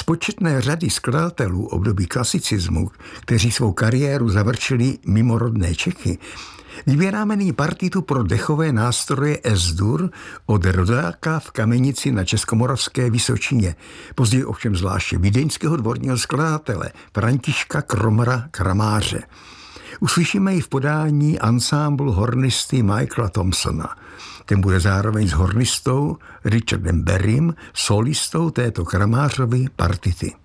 Z početné řady skladatelů období klasicismu, kteří svou kariéru završili mimo rodné Čechy, vybíráme nyní partitu pro dechové nástroje S-dur od rodáka v Kamenici na Českomoravské Vysočině, později ovšem zvláště vídeňského dvorního skladatele Františka Kromra Kramáře. Uslyšíme ji v podání ansámblu hornisty Michaela Thompsona. Ten bude zároveň s hornistou Richardem Berrym solistou této Kramářovy partity.